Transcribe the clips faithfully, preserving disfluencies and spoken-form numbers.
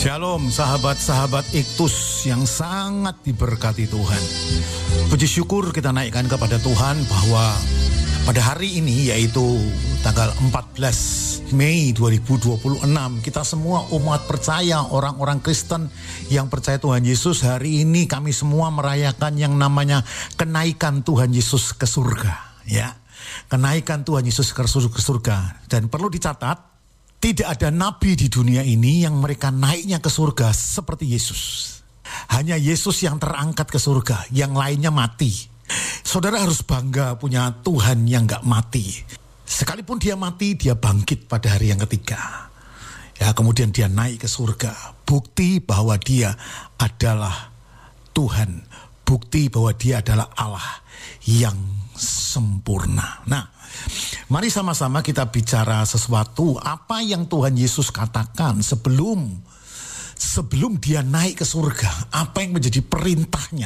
Shalom sahabat-sahabat Iktus yang sangat diberkati Tuhan. Puji syukur kita naikkan kepada Tuhan bahwa pada hari ini, yaitu tanggal empat belas Mei dua ribu dua puluh enam, kita semua umat percaya, orang-orang Kristen yang percaya Tuhan Yesus, hari ini kami semua merayakan yang namanya kenaikan Tuhan Yesus ke surga. Ya, kenaikan Tuhan Yesus ke surga. Dan perlu dicatat, tidak ada nabi di dunia ini yang mereka naiknya ke surga seperti Yesus. Hanya Yesus yang terangkat ke surga, yang lainnya mati. Saudara harus bangga punya Tuhan yang gak mati. Sekalipun dia mati, dia bangkit pada hari yang ketiga. Ya, kemudian dia naik ke surga. Bukti bahwa dia adalah Tuhan. Bukti bahwa dia adalah Allah yang sempurna. Nah, mari sama-sama kita bicara sesuatu apa yang Tuhan Yesus katakan sebelum sebelum dia naik ke surga. Apa yang menjadi perintahnya?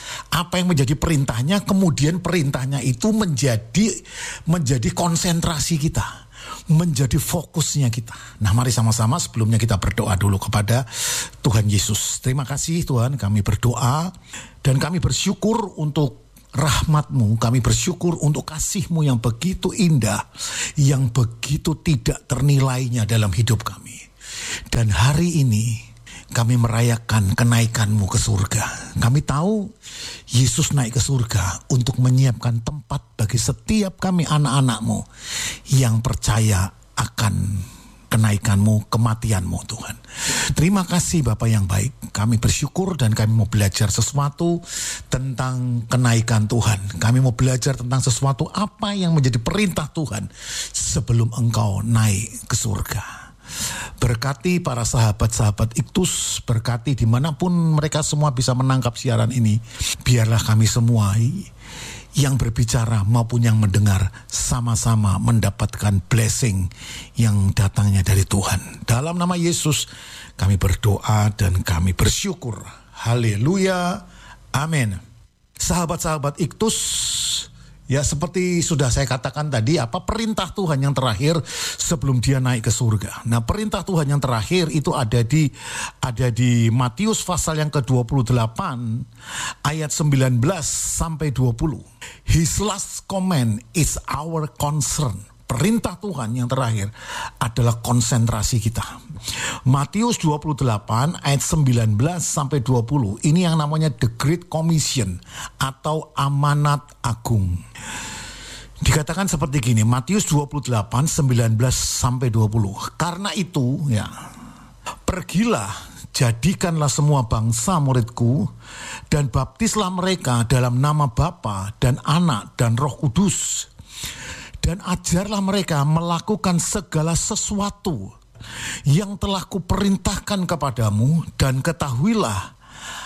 Apa yang menjadi perintahnya? Kemudian perintahnya itu menjadi menjadi konsentrasi kita, menjadi fokusnya kita. Nah, mari sama-sama sebelumnya kita berdoa dulu kepada Tuhan Yesus. Terima kasih Tuhan, kami berdoa dan kami bersyukur untuk rahmat-Mu, kami bersyukur untuk kasih-Mu yang begitu indah, yang begitu tidak ternilainya dalam hidup kami. Dan hari ini kami merayakan kenaikan-Mu ke surga. Kami tahu Yesus naik ke surga untuk menyiapkan tempat bagi setiap kami anak-anak-Mu yang percaya akan kenaikan-Mu, kematian-Mu Tuhan. Terima kasih Bapa yang baik. Kami bersyukur dan kami mau belajar sesuatu tentang kenaikan Tuhan. Kami mau belajar tentang sesuatu apa yang menjadi perintah Tuhan sebelum Engkau naik ke surga. Berkati para sahabat-sahabat Iktus, berkati dimanapun mereka semua bisa menangkap siaran ini. Biarlah kami semua yang berbicara maupun yang mendengar sama-sama mendapatkan blessing yang datangnya dari Tuhan. Dalam nama Yesus kami berdoa dan kami bersyukur. Haleluya. Amin. Sahabat-sahabat Iktus, ya seperti sudah saya katakan tadi, apa perintah Tuhan yang terakhir sebelum dia naik ke surga. Nah, perintah Tuhan yang terakhir itu ada di ada di Matius pasal yang ke dua puluh delapan ayat sembilan belas sampai dua puluh. His last command is our concern. Perintah Tuhan yang terakhir adalah konsentrasi kita. Matius dua puluh delapan ayat sembilan belas sampai dua puluh. Ini yang namanya The Great Commission atau amanat agung. Dikatakan seperti gini, Matius dua puluh delapan sembilan belas sampai dua puluh. Karena itu, ya, pergilah, jadikanlah semua bangsa muridku dan baptislah mereka dalam nama Bapa dan Anak dan Roh Kudus. Dan ajarlah mereka melakukan segala sesuatu yang telah kuperintahkan kepadamu, dan ketahuilah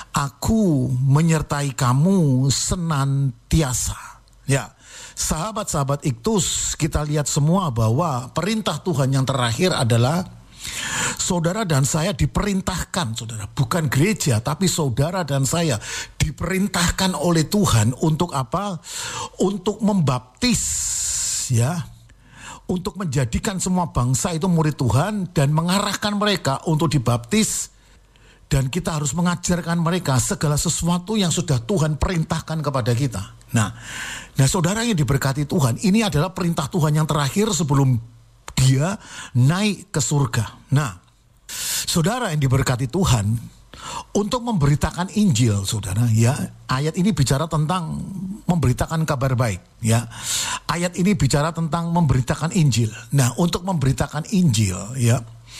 aku menyertai kamu senantiasa. Ya, sahabat-sahabat Iktus, kita lihat semua bahwa perintah Tuhan yang terakhir adalah saudara dan saya diperintahkan, saudara, bukan gereja, tapi saudara dan saya diperintahkan oleh Tuhan untuk apa? Untuk membaptis, ya, untuk menjadikan semua bangsa itu murid Tuhan dan mengarahkan mereka untuk dibaptis. Dan kita harus mengajarkan mereka segala sesuatu yang sudah Tuhan perintahkan kepada kita. Nah, nah saudara yang diberkati Tuhan, ini adalah perintah Tuhan yang terakhir sebelum dia naik ke surga. Nah, saudara yang diberkati Tuhan, untuk memberitakan Injil, saudara, ya, ayat ini bicara tentang memberitakan kabar baik, ya. Ayat ini bicara tentang memberitakan Injil. Nah, untuk memberitakan Injil, ya,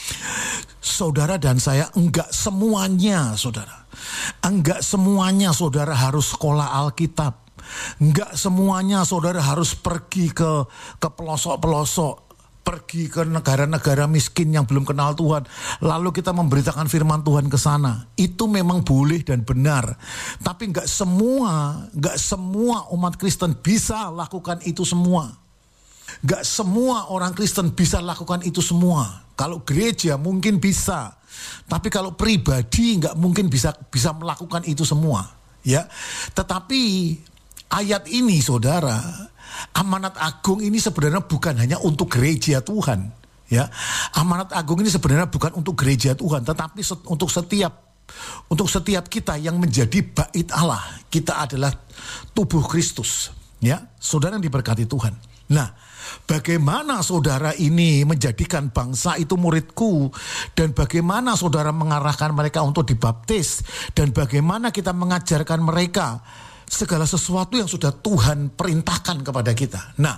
saudara dan saya enggak semuanya, saudara. Enggak semuanya saudara harus sekolah Alkitab. Enggak semuanya saudara harus pergi ke ke pelosok-pelosok, pergi ke negara-negara miskin yang belum kenal Tuhan, lalu kita memberitakan firman Tuhan ke sana. Itu memang boleh dan benar. Tapi enggak semua, enggak semua umat Kristen bisa lakukan itu semua. Enggak semua orang Kristen bisa lakukan itu semua. Kalau gereja mungkin bisa, tapi kalau pribadi enggak mungkin bisa bisa melakukan itu semua, ya. Tetapi ayat ini, saudara, amanat agung ini sebenarnya bukan hanya untuk gereja Tuhan. Ya, amanat agung ini sebenarnya bukan untuk gereja Tuhan, tetapi set, untuk setiap untuk setiap kita yang menjadi bait Allah. Kita adalah tubuh Kristus. Ya, saudara yang diberkati Tuhan. Nah, bagaimana saudara ini menjadikan bangsa itu muridku, dan bagaimana saudara mengarahkan mereka untuk dibaptis, dan bagaimana kita mengajarkan mereka segala sesuatu yang sudah Tuhan perintahkan kepada kita. Nah,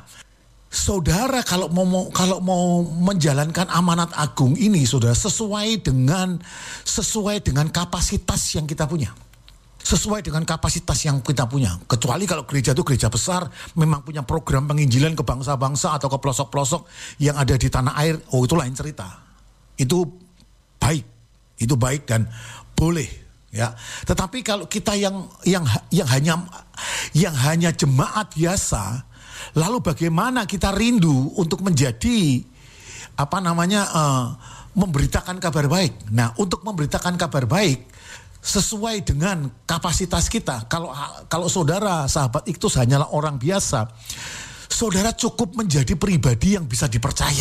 saudara kalau mau kalau mau menjalankan amanat agung ini, saudara, sesuai dengan sesuai dengan kapasitas yang kita punya. Sesuai dengan kapasitas yang kita punya. Kecuali kalau gereja itu gereja besar, memang punya program penginjilan ke bangsa-bangsa atau ke pelosok-pelosok yang ada di tanah air, oh itu lain cerita. Itu baik, itu baik dan boleh, ya. Tetapi kalau kita yang yang yang hanya yang hanya jemaat biasa, lalu bagaimana kita rindu untuk menjadi apa namanya uh, memberitakan kabar baik. Nah, untuk memberitakan kabar baik sesuai dengan kapasitas kita. Kalau kalau saudara sahabat Iktus hanyalah orang biasa, saudara cukup menjadi pribadi yang bisa dipercaya.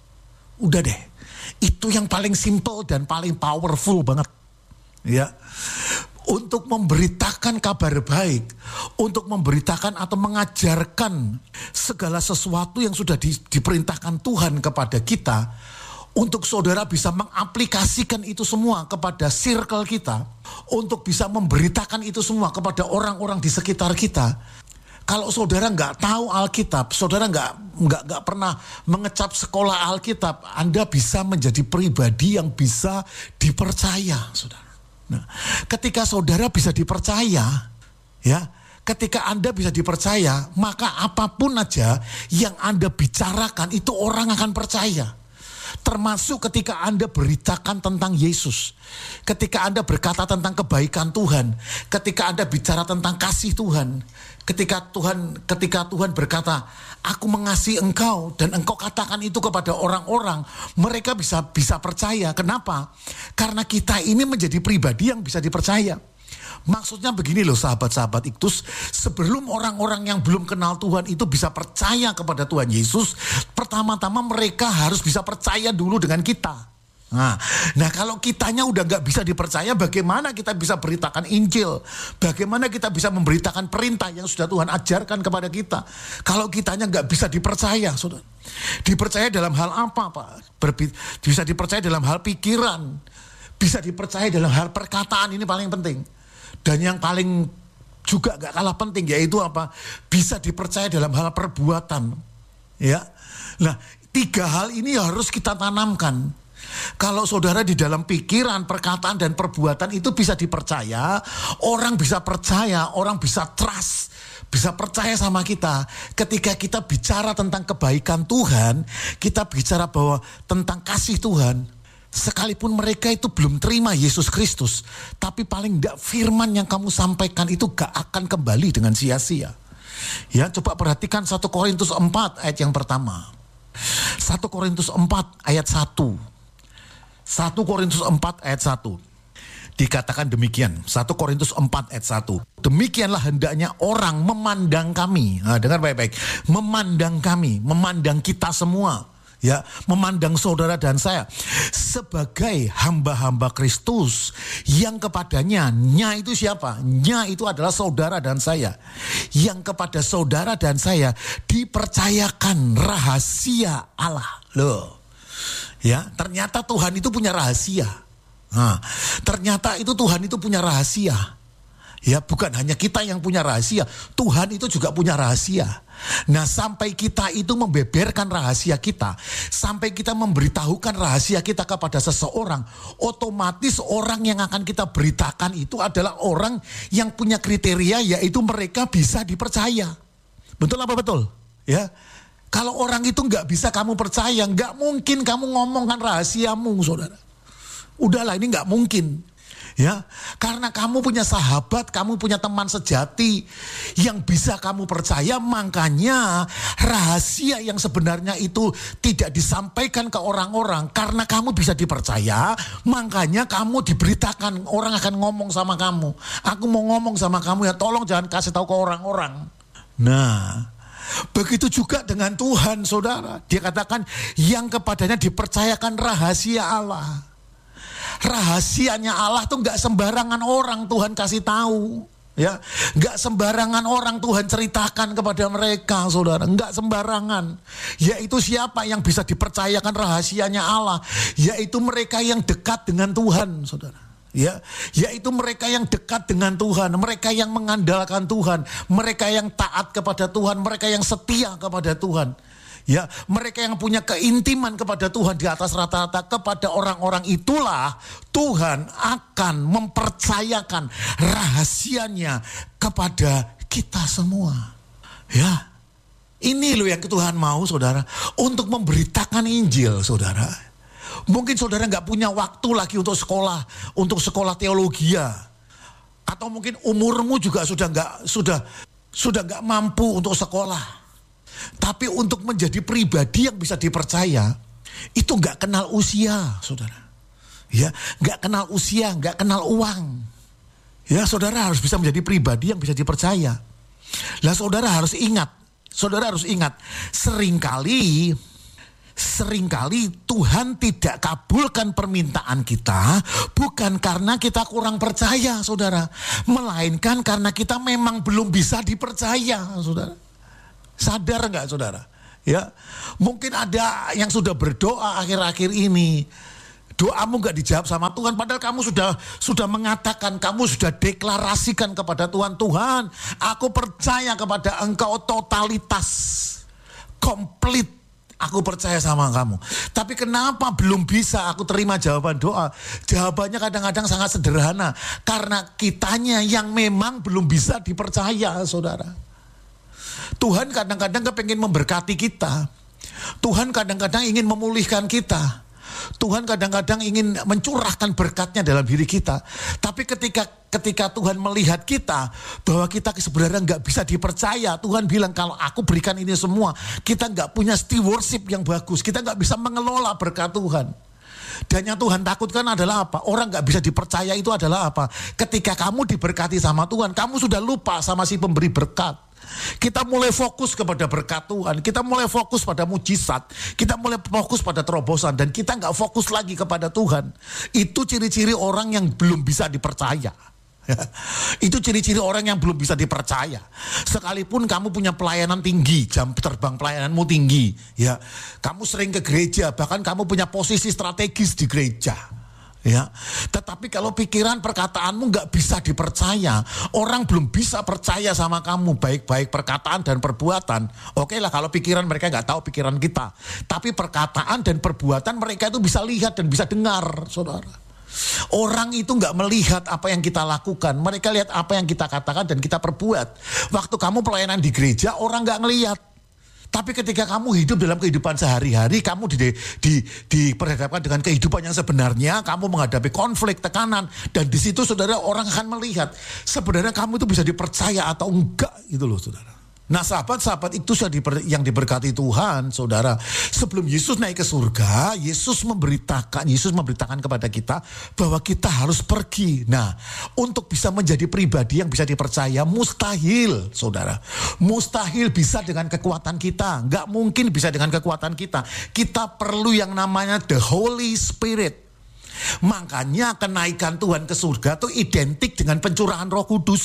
Udah deh, itu yang paling simple dan paling powerful banget, ya. Untuk memberitakan kabar baik, untuk memberitakan atau mengajarkan segala sesuatu yang sudah di, diperintahkan Tuhan kepada kita, untuk saudara bisa mengaplikasikan itu semua kepada circle kita, untuk bisa memberitakan itu semua kepada orang-orang di sekitar kita. Kalau saudara nggak tahu Alkitab, saudara nggak nggak nggak pernah mengecap sekolah Alkitab, Anda bisa menjadi pribadi yang bisa dipercaya, saudara. Nah, ketika saudara bisa dipercaya, ya, ketika Anda bisa dipercaya, maka apapun aja yang Anda bicarakan itu orang akan percaya. Termasuk ketika Anda beritakan tentang Yesus, ketika Anda berkata tentang kebaikan Tuhan, ketika Anda bicara tentang kasih Tuhan, ketika Tuhan ketika Tuhan berkata, aku mengasihi engkau, dan engkau katakan itu kepada orang-orang, mereka bisa bisa percaya. Kenapa? Karena kita ini menjadi pribadi yang bisa dipercaya. Maksudnya begini loh sahabat-sahabat Iktus, sebelum orang-orang yang belum kenal Tuhan itu bisa percaya kepada Tuhan Yesus, pertama-tama mereka harus bisa percaya dulu dengan kita. Nah, nah kalau kitanya udah gak bisa dipercaya, bagaimana kita bisa beritakan Injil? Bagaimana kita bisa memberitakan perintah yang sudah Tuhan ajarkan kepada kita? Kalau kitanya gak bisa dipercaya, saudara. Dipercaya dalam hal apa, Pak? Berbi- bisa dipercaya dalam hal pikiran, bisa dipercaya dalam hal perkataan, ini paling penting. Dan yang paling juga gak kalah penting yaitu apa? Bisa dipercaya dalam hal perbuatan. Ya. Nah, tiga hal ini harus kita tanamkan. Kalau saudara di dalam pikiran, perkataan, dan perbuatan itu bisa dipercaya, orang bisa percaya, orang bisa trust, bisa percaya sama kita. Ketika kita bicara tentang kebaikan Tuhan, kita bicara bahwa tentang kasih Tuhan, sekalipun mereka itu belum terima Yesus Kristus, tapi paling tidak firman yang kamu sampaikan itu gak akan kembali dengan sia-sia. Ya, coba perhatikan satu Korintus empat ayat yang pertama. satu Korintus empat ayat satu. satu Korintus empat ayat satu. Dikatakan demikian, satu Korintus empat ayat satu. Demikianlah hendaknya orang memandang kami. Nah, dengar baik-baik. Memandang kami, memandang kita semua. Ya, memandang saudara dan saya sebagai hamba-hamba Kristus yang kepadanya, nya itu siapa? Nya itu adalah saudara dan saya. Yang kepada saudara dan saya dipercayakan rahasia Allah. Loh. Ya, ternyata Tuhan itu punya rahasia. Nah, ternyata itu Tuhan itu punya rahasia. Ya, bukan hanya kita yang punya rahasia, Tuhan itu juga punya rahasia. Nah, sampai kita itu membeberkan rahasia kita, sampai kita memberitahukan rahasia kita kepada seseorang, otomatis orang yang akan kita beritakan itu adalah orang yang punya kriteria, yaitu mereka bisa dipercaya. Betul apa betul? Ya. Kalau orang itu nggak bisa kamu percaya, nggak mungkin kamu ngomongkan rahasiamu, saudara. Udahlah, ini nggak mungkin. Ya, karena kamu punya sahabat, kamu punya teman sejati yang bisa kamu percaya, makanya rahasia yang sebenarnya itu tidak disampaikan ke orang-orang karena kamu bisa dipercaya, makanya kamu diberitakan, orang akan ngomong sama kamu. Aku mau ngomong sama kamu ya, tolong jangan kasih tahu ke orang-orang. Nah, Begitu juga dengan Tuhan, saudara. Dia katakan yang kepadanya dipercayakan rahasia Allah. Rahasianya Allah tuh gak sembarangan orang Tuhan kasih tahu. Ya, nggak sembarangan orang Tuhan ceritakan kepada mereka, saudara. Nggak sembarangan. Yaitu siapa yang bisa dipercayakan rahasianya Allah? Yaitu mereka yang dekat dengan Tuhan, saudara. Ya, yaitu mereka yang dekat dengan Tuhan, mereka yang mengandalkan Tuhan, mereka yang taat kepada Tuhan, mereka yang setia kepada Tuhan. Ya, mereka yang punya keintiman kepada Tuhan di atas rata-rata, kepada orang-orang itulah Tuhan akan mempercayakan rahasianya kepada kita semua. Ya, ini loh yang Tuhan mau, saudara, untuk memberitakan Injil, saudara. Mungkin saudara nggak punya waktu lagi untuk sekolah, untuk sekolah teologi, atau mungkin umurmu juga sudah nggak sudah sudah nggak mampu untuk sekolah. Tapi untuk menjadi pribadi yang bisa dipercaya, itu gak kenal usia, saudara. Ya, gak kenal usia, gak kenal uang. Ya, saudara harus bisa menjadi pribadi yang bisa dipercaya. Lah, saudara harus ingat, saudara harus ingat, seringkali, seringkali Tuhan tidak kabulkan permintaan kita, bukan karena kita kurang percaya, saudara. Melainkan karena kita memang belum bisa dipercaya, saudara. Sadar nggak, saudara? Ya, mungkin ada yang sudah berdoa akhir-akhir ini, doamu nggak dijawab sama Tuhan, padahal kamu sudah sudah mengatakan, kamu sudah deklarasikan kepada Tuhan, Tuhan, aku percaya kepada Engkau totalitas, komplit, aku percaya sama kamu. Tapi kenapa belum bisa aku terima jawaban doa? Jawabannya kadang-kadang sangat sederhana, karena kitanya yang memang belum bisa dipercaya, saudara. Tuhan kadang-kadang kepengen memberkati kita. Tuhan kadang-kadang ingin memulihkan kita. Tuhan kadang-kadang ingin mencurahkan berkatnya dalam diri kita. Tapi ketika ketika Tuhan melihat kita, bahwa kita sebenarnya nggak bisa dipercaya, Tuhan bilang, kalau aku berikan ini semua, kita nggak punya stewardship yang bagus, kita nggak bisa mengelola berkat Tuhan. Dan yang Tuhan takutkan adalah apa? Orang gak bisa dipercaya itu adalah apa? Ketika kamu diberkati sama Tuhan, kamu sudah lupa sama si pemberi berkat. Kita mulai fokus kepada berkat Tuhan, kita mulai fokus pada mujizat, kita mulai fokus pada terobosan, dan kita gak fokus lagi kepada Tuhan. Itu ciri-ciri orang yang belum bisa dipercaya. Itu ciri-ciri orang yang belum bisa dipercaya. Sekalipun kamu punya pelayanan tinggi, jam terbang pelayananmu tinggi, ya, kamu sering ke gereja, bahkan kamu punya posisi strategis di gereja, ya, tetapi kalau pikiran perkataanmu nggak bisa dipercaya, orang belum bisa percaya sama kamu, baik-baik perkataan dan perbuatan. Oke lah kalau pikiran mereka nggak tahu pikiran kita, tapi perkataan dan perbuatan mereka itu bisa lihat dan bisa dengar, saudara. Orang itu gak melihat apa yang kita lakukan, mereka lihat apa yang kita katakan dan kita perbuat. Waktu kamu pelayanan di gereja, orang gak ngelihat. Tapi ketika kamu hidup dalam kehidupan sehari-hari, kamu di, di, diperhadapkan dengan kehidupan yang sebenarnya, kamu menghadapi konflik, tekanan, dan di situ saudara, orang akan melihat sebenarnya kamu itu bisa dipercaya atau enggak, itu loh, saudara. Nah, sahabat-sahabat itu yang diberkati Tuhan, saudara. Sebelum Yesus naik ke surga, Yesus memberitakan, Yesus memberitakan kepada kita bahwa kita harus pergi. Nah, untuk bisa menjadi pribadi yang bisa dipercaya, mustahil, saudara. Mustahil bisa dengan kekuatan kita. Nggak mungkin bisa dengan kekuatan kita. Kita perlu yang namanya the Holy Spirit. Makanya kenaikan Tuhan ke surga itu identik dengan pencurahan Roh Kudus.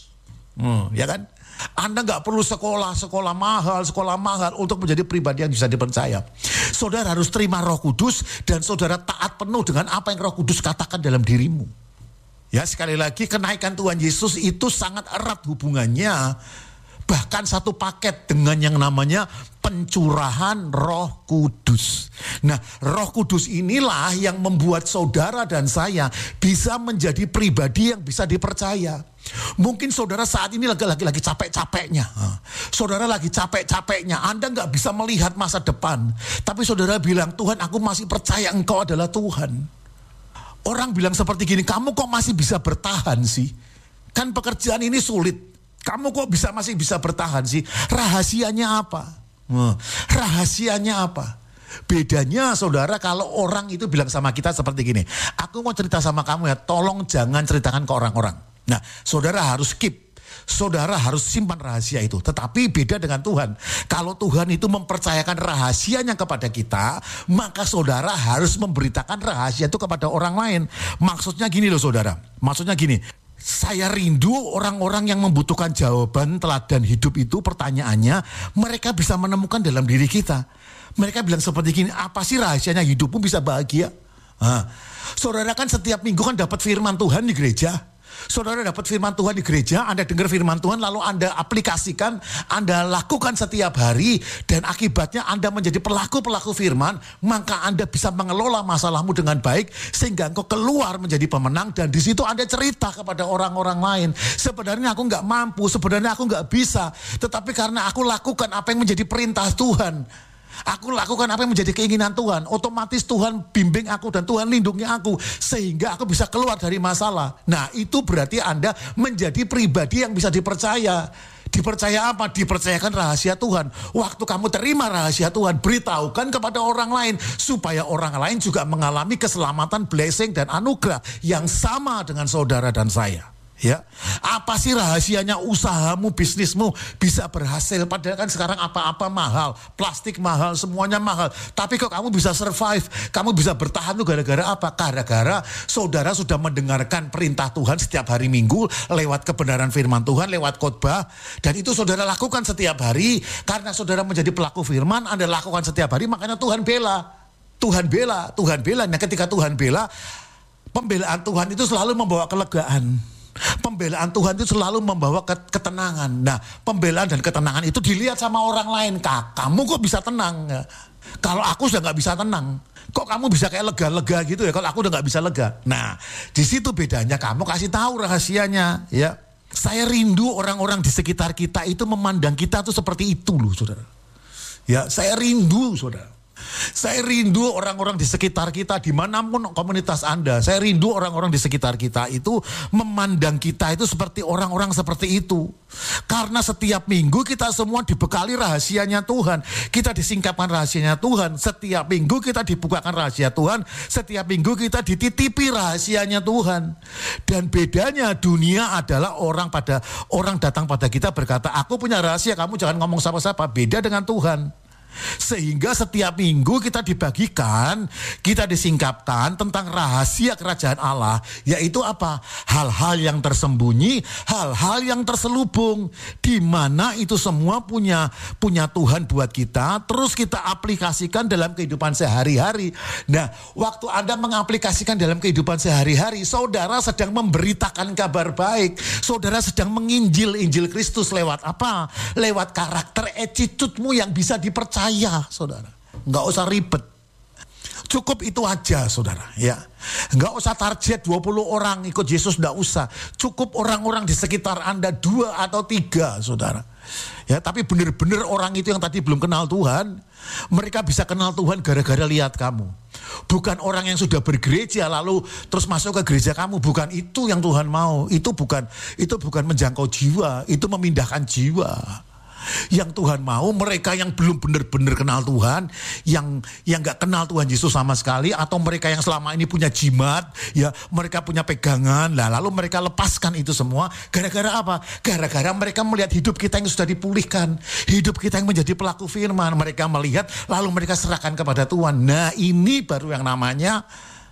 Hmm, ya kan? Anda gak perlu sekolah, sekolah mahal, sekolah mahal untuk menjadi pribadi yang bisa dipercaya. Saudara harus terima Roh Kudus dan saudara taat penuh dengan apa yang Roh Kudus katakan dalam dirimu. Ya, sekali lagi, kenaikan Tuhan Yesus itu sangat erat hubungannya, bahkan satu paket dengan yang namanya pencurahan Roh Kudus. Nah, Roh Kudus inilah yang membuat saudara dan saya bisa menjadi pribadi yang bisa dipercaya. Mungkin saudara saat ini lagi-lagi lagi capek-capeknya. Saudara lagi capek-capeknya. Anda gak bisa melihat masa depan. Tapi saudara bilang, Tuhan, aku masih percaya Engkau adalah Tuhan. Orang bilang seperti gini, kamu kok masih bisa bertahan sih? Kan pekerjaan ini sulit. Kamu kok bisa masih bisa bertahan sih? Rahasianya apa? Rahasianya apa? Bedanya saudara, kalau orang itu bilang sama kita seperti gini, aku mau cerita sama kamu ya, tolong jangan ceritakan ke orang-orang. Nah, saudara harus keep. saudara harus simpan rahasia itu. Tetapi beda dengan Tuhan. Kalau Tuhan itu mempercayakan rahasianya kepada kita, maka saudara harus memberitakan rahasia itu kepada orang lain. Maksudnya gini loh saudara, maksudnya gini. Saya rindu orang-orang yang membutuhkan jawaban teladan hidup itu, pertanyaannya mereka bisa menemukan dalam diri kita. Mereka bilang seperti gini, apa sih rahasianya hidupmu bisa bahagia? Nah, saudara kan setiap minggu kan dapat firman Tuhan di gereja. Saudara dapat firman Tuhan di gereja, Anda dengar firman Tuhan lalu Anda aplikasikan, Anda lakukan setiap hari, dan akibatnya Anda menjadi pelaku-pelaku firman, maka Anda bisa mengelola masalahmu dengan baik sehingga engkau keluar menjadi pemenang, dan di situ Anda cerita kepada orang-orang lain. Sebenarnya aku nggak mampu, sebenarnya aku nggak bisa, tetapi karena aku lakukan apa yang menjadi perintah Tuhan, aku lakukan apa yang menjadi keinginan Tuhan, otomatis Tuhan bimbing aku dan Tuhan lindungi aku sehingga aku bisa keluar dari masalah. Nah, itu berarti Anda menjadi pribadi yang bisa dipercaya. Dipercaya apa? Dipercayakan rahasia Tuhan. Waktu kamu terima rahasia Tuhan, beritahukan kepada orang lain supaya orang lain juga mengalami keselamatan, blessing dan anugerah yang sama dengan saudara dan saya. Ya, apa sih rahasianya usahamu, bisnismu bisa berhasil? Padahal kan sekarang apa-apa mahal, plastik mahal, semuanya mahal. Tapi kok kamu bisa survive, kamu bisa bertahan tuh gara-gara apa? Gara-gara saudara sudah mendengarkan perintah Tuhan setiap hari Minggu lewat kebenaran firman Tuhan, lewat khotbah, dan itu saudara lakukan setiap hari. Karena saudara menjadi pelaku firman, Anda lakukan setiap hari, makanya Tuhan bela, Tuhan bela, Tuhan bela. Nah, ketika Tuhan bela, pembelaan Tuhan itu selalu membawa kelegaan. Pembelaan Tuhan itu selalu membawa ketenangan. Nah, pembelaan dan ketenangan itu dilihat sama orang lain. Kamu kok bisa tenang? Kalau aku sudah gak bisa tenang. Kok kamu bisa kayak lega-lega gitu ya? Kalau aku udah gak bisa lega. Nah, di situ bedanya, kamu kasih tahu rahasianya. Ya, saya rindu orang-orang di sekitar kita itu memandang kita tuh seperti itu loh, saudara. Ya, saya rindu, saudara. Saya rindu orang-orang di sekitar kita, dimanapun komunitas Anda. Saya rindu orang-orang di sekitar kita itu memandang kita itu seperti orang-orang seperti itu. Karena setiap minggu kita semua dibekali rahasianya Tuhan. Kita disingkapkan rahasianya Tuhan. Setiap minggu kita dibukakan rahasia Tuhan. Setiap minggu kita dititipi rahasianya Tuhan. Dan bedanya dunia adalah orang pada orang datang pada kita berkata, aku punya rahasia, kamu jangan ngomong siapa-siapa. Beda dengan Tuhan. Sehingga setiap minggu kita dibagikan, kita disingkapkan tentang rahasia kerajaan Allah, yaitu apa? Hal-hal yang tersembunyi, hal-hal yang terselubung, di mana itu semua punya punya Tuhan buat kita, terus kita aplikasikan dalam kehidupan sehari-hari. Nah, waktu Anda mengaplikasikan dalam kehidupan sehari-hari, saudara sedang memberitakan kabar baik, saudara sedang menginjil Injil Kristus lewat apa? Lewat karakter attitude-mu yang bisa dipercaya. Saya, saudara, nggak usah ribet, cukup itu aja, saudara. Ya, nggak usah target dua puluh orang ikut Yesus, nggak usah. Cukup orang-orang di sekitar Anda dua atau tiga, saudara. Ya, tapi benar-benar orang itu yang tadi belum kenal Tuhan, mereka bisa kenal Tuhan gara-gara lihat kamu. Bukan orang yang sudah bergereja lalu terus masuk ke gereja kamu, bukan itu yang Tuhan mau. Itu bukan, itu bukan menjangkau jiwa, itu memindahkan jiwa. Yang Tuhan mau mereka yang belum benar-benar kenal Tuhan, yang yang nggak kenal Tuhan Yesus sama sekali, atau mereka yang selama ini punya jimat, ya mereka punya pegangan, lah lalu mereka lepaskan itu semua. Gara-gara apa? Gara-gara mereka melihat hidup kita yang sudah dipulihkan, hidup kita yang menjadi pelaku firman. Mereka melihat lalu mereka serahkan kepada Tuhan. Nah, ini baru yang namanya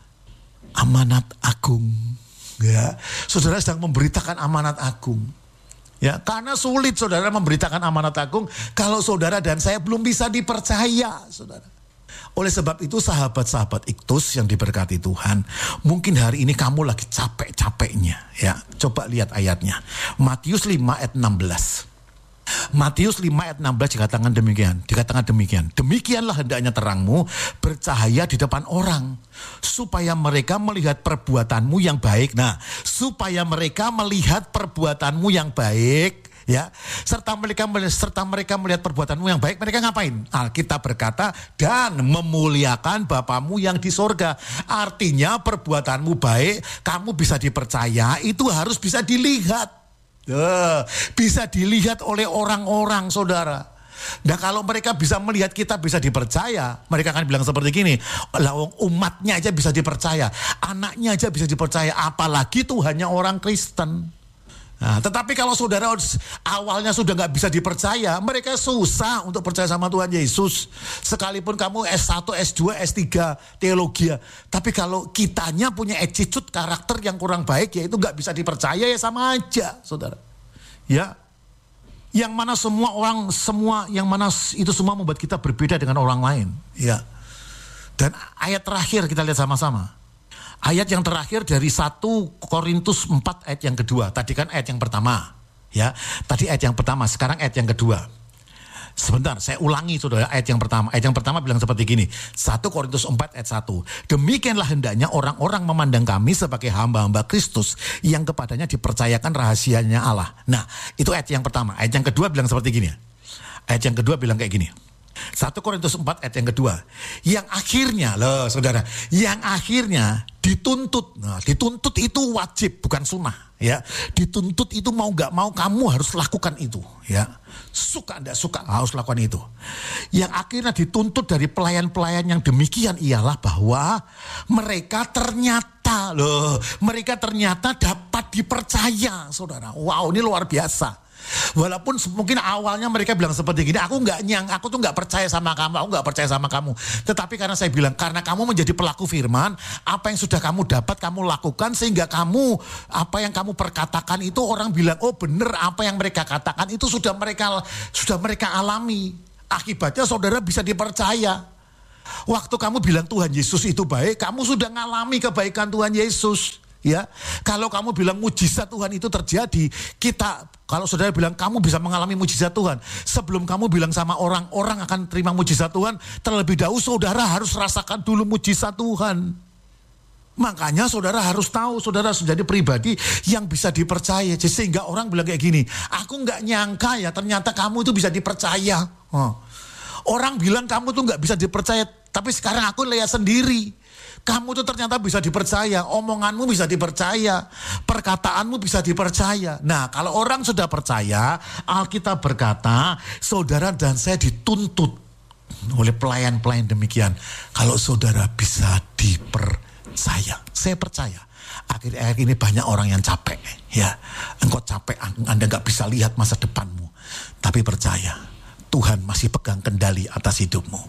amanat agung. Ya, saudara sedang memberitakan amanat agung. Ya, karena sulit saudara memberitakan amanat agung kalau saudara dan saya belum bisa dipercaya, saudara. Oleh sebab itu sahabat-sahabat Iktus yang diberkati Tuhan, mungkin hari ini kamu lagi capek-capeknya, ya. Coba lihat ayatnya. Matius lima ayat enam belas. Matius lima ayat enam belas dikatakan demikian, dikatakan demikian. Demikianlah hendaknya terangmu bercahaya di depan orang, supaya mereka melihat perbuatanmu yang baik. Nah, supaya mereka melihat perbuatanmu yang baik, ya, serta mereka serta mereka melihat perbuatanmu yang baik, mereka ngapain? Alkitab berkata, dan memuliakan Bapamu yang di sorga. Artinya perbuatanmu baik, kamu bisa dipercaya, itu harus bisa dilihat. Uh, bisa dilihat oleh orang-orang, saudara. Nah, kalau mereka bisa melihat kita bisa dipercaya, mereka akan bilang seperti gini, lah umatnya aja bisa dipercaya, anaknya aja bisa dipercaya, apalagi Tuhannya orang Kristen. Nah, tetapi kalau saudara awalnya sudah gak bisa dipercaya, mereka susah untuk percaya sama Tuhan Yesus. Sekalipun kamu S satu, S dua, S tiga teologi. Tapi kalau kitanya punya attitude, karakter yang kurang baik, ya itu gak bisa dipercaya, ya sama aja saudara. Ya, yang mana semua orang, semua yang mana itu semua membuat kita berbeda dengan orang lain. Ya. Dan ayat terakhir kita lihat sama-sama. Ayat yang terakhir dari satu Korintus empat ayat yang kedua. Tadi kan ayat yang pertama. Ya, tadi ayat yang pertama, sekarang ayat yang kedua. Sebentar, saya ulangi saudara ayat yang pertama. Ayat yang pertama bilang seperti gini. satu Korintus empat ayat satu. Demikianlah hendaknya orang-orang memandang kami sebagai hamba-hamba Kristus yang kepadanya dipercayakan rahasianya Allah. Nah, itu ayat yang pertama. Ayat yang kedua bilang seperti gini. Ayat yang kedua bilang kayak gini. satu Korintus empat ayat yang kedua. Yang akhirnya, loh saudara, yang akhirnya dituntut. Nah, dituntut itu wajib, bukan sunnah. Ya, dituntut itu mau gak mau kamu harus lakukan itu. Ya, suka ndak suka harus lakukan itu. Yang akhirnya dituntut dari pelayan-pelayan yang demikian ialah bahwa mereka ternyata, loh, mereka ternyata dapat dipercaya, saudara. Wow, ini luar biasa. Walaupun mungkin awalnya mereka bilang seperti gini, aku nggak nyang, aku tuh nggak percaya sama kamu, aku nggak percaya sama kamu. Tetapi karena saya bilang, karena kamu menjadi pelaku firman, apa yang sudah kamu dapat kamu lakukan sehingga kamu apa yang kamu perkatakan itu orang bilang, oh bener apa yang mereka katakan itu sudah mereka sudah mereka alami. Akibatnya saudara bisa dipercaya. Waktu kamu bilang Tuhan Yesus itu baik, kamu sudah ngalami kebaikan Tuhan Yesus. Ya, kalau kamu bilang mujizat Tuhan itu terjadi, kita, kalau saudara bilang kamu bisa mengalami mujizat Tuhan, sebelum kamu bilang sama orang, orang akan terima mujizat Tuhan, terlebih dahulu saudara harus rasakan dulu mujizat Tuhan. Makanya saudara harus tahu, saudara harus menjadi pribadi yang bisa dipercaya, sehingga orang bilang kayak gini, aku nggak nyangka ya ternyata kamu itu bisa dipercaya. Oh. Orang bilang kamu tuh nggak bisa dipercaya, tapi sekarang aku lihat sendiri. Kamu tuh ternyata bisa dipercaya, omonganmu bisa dipercaya, perkataanmu bisa dipercaya. Nah, kalau orang sudah percaya, Alkitab berkata, saudara dan saya dituntut oleh pelayan-pelayan demikian. Kalau saudara bisa dipercaya, saya percaya. Akhir-akhir ini banyak orang yang capek, ya. Engkau capek, Anda gak bisa lihat masa depanmu. Tapi percaya, Tuhan masih pegang kendali atas hidupmu.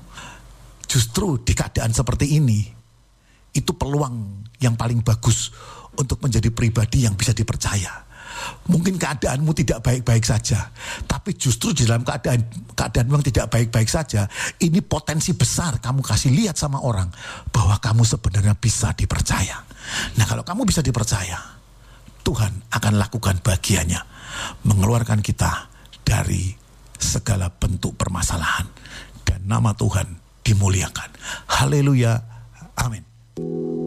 Justru di keadaan seperti ini, itu peluang yang paling bagus untuk menjadi pribadi yang bisa dipercaya. Mungkin keadaanmu tidak baik-baik saja, tapi justru di dalam keadaan keadaanmu yang tidak baik-baik saja, ini potensi besar kamu kasih lihat sama orang bahwa kamu sebenarnya bisa dipercaya. Nah, kalau kamu bisa dipercaya, Tuhan akan lakukan bagiannya, mengeluarkan kita dari segala bentuk permasalahan dan nama Tuhan dimuliakan. Haleluya. Amin.